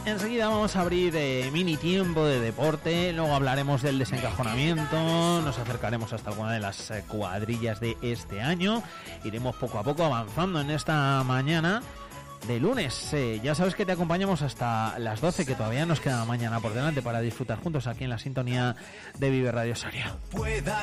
Enseguida vamos a abrir mini tiempo de deporte, luego hablaremos del desencajonamiento, nos acercaremos hasta alguna de las cuadrillas de este año, iremos poco a poco avanzando en esta mañana de lunes. Ya sabes que te acompañamos hasta las 12, que todavía nos queda mañana por delante para disfrutar juntos aquí en la sintonía de Vive Radio Soria.